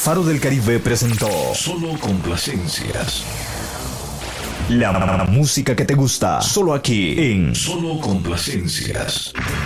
Faro del Caribe presentó Solo complacencias. la música que te gusta, solo aquí en Solo complacencias.